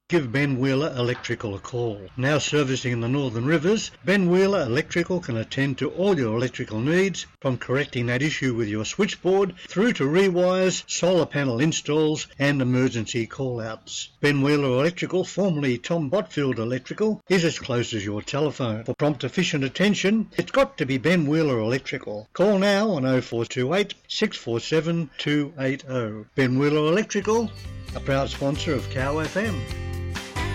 Give Ben Wheeler Electrical a call. Now servicing in the Northern Rivers, Ben Wheeler Electrical can attend to all your electrical needs, from correcting that issue with your switchboard through to rewires, solar panel installs and emergency call-outs. Ben Wheeler Electrical, formerly Tom Botfield Electrical, is as close as your telephone. For prompt efficient attention, it's got to be Ben Wheeler Electrical. Call now on 0428 647 280. Ben Wheeler Electrical, a proud sponsor of Cow FM.